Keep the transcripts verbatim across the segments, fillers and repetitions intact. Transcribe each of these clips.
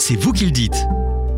c'est vous qui le dites.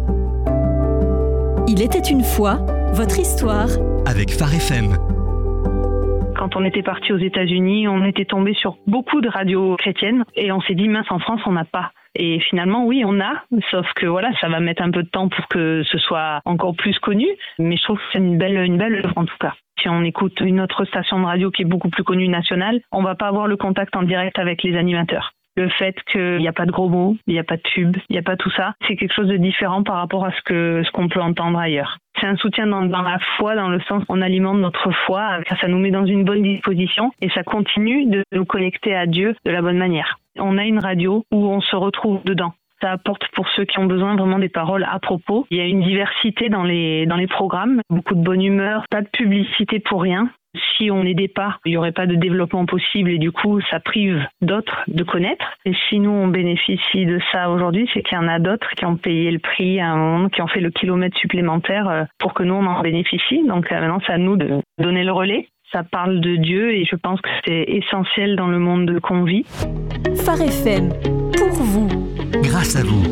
Il était une fois, votre histoire. Avec Phare F M. Quand on était parti aux États-Unis, on était tombé sur beaucoup de radios chrétiennes et on s'est dit mince, en France on n'a pas. Et finalement oui on a, sauf que voilà, ça va mettre un peu de temps pour que ce soit encore plus connu, mais je trouve que c'est une belle, une belle œuvre en tout cas. Si on écoute une autre station de radio qui est beaucoup plus connue nationale, on va pas avoir le contact en direct avec les animateurs. Le fait qu'il n'y a pas de gros mots, il n'y a pas de tube, il n'y a pas tout ça, c'est quelque chose de différent par rapport à ce que ce qu'on peut entendre ailleurs. C'est un soutien dans, dans la foi, dans le sens qu'on alimente notre foi, ça nous met dans une bonne disposition et ça continue de nous connecter à Dieu de la bonne manière. On a une radio où on se retrouve dedans. Ça apporte pour ceux qui ont besoin vraiment des paroles à propos. Il y a une diversité dans les, dans les programmes, beaucoup de bonne humeur, pas de publicité pour rien. Si on n'aidait pas, il n'y aurait pas de développement possible et du coup, ça prive d'autres de connaître. Et si nous, on bénéficie de ça aujourd'hui, c'est qu'il y en a d'autres qui ont payé le prix à un moment, qui ont fait le kilomètre supplémentaire pour que nous, on en bénéficie. Donc maintenant, c'est à nous de donner le relais. Ça parle de Dieu et je pense que c'est essentiel dans le monde qu'on vit. Phare F M, pour vous. Grâce à vous.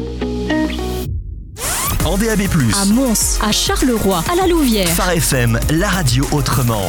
En D A B plus. À Mons, à Charleroi, à la Louvière. Phare F M, la radio autrement.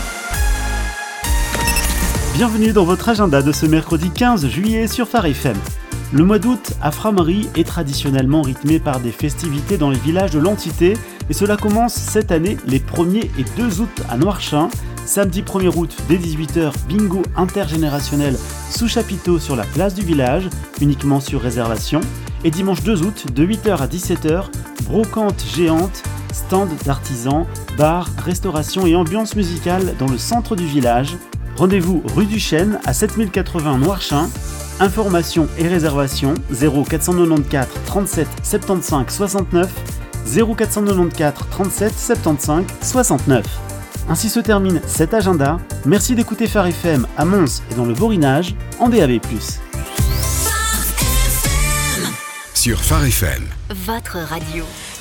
Bienvenue dans votre agenda de ce mercredi quinze juillet sur Phare F M. Le mois d'août à Frameries est traditionnellement rythmé par des festivités dans les villages de l'entité et cela commence cette année les premier et deux août à Noirchain. Samedi premier août dès dix-huit heures, bingo intergénérationnel sous chapiteau sur la place du village, uniquement sur réservation. Et dimanche deux août de huit heures à dix-sept heures, brocante géante, stand d'artisans, bar, restauration et ambiance musicale dans le centre du village. Rendez-vous rue du Chêne à sept mille quatre-vingts Noirchain. Informations et réservations zéro quatre cent quatre-vingt-quatorze trente-sept soixante-quinze soixante-neuf zéro quatre cent quatre-vingt-quatorze trente-sept soixante-quinze soixante-neuf. Ainsi se termine cet agenda. Merci d'écouter Phare F M à Mons et dans le Borinage en D A B plus. Sur Phare F M. Votre radio.